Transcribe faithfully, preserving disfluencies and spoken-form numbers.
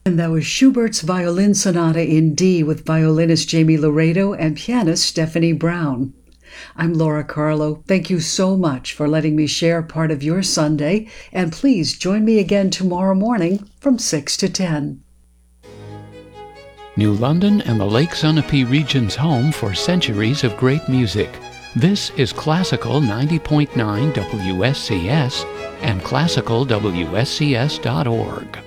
And that was Schubert's Violin Sonata in D with violinist Jamie Laredo and pianist Stephanie Brown. I'm Laura Carlo. Thank you so much for letting me share part of your Sunday, and please join me again tomorrow morning from six to ten. New London and the Lake Sunapee region's home for centuries of great music. This is Classical ninety point nine W S C S and classical W S C S dot org.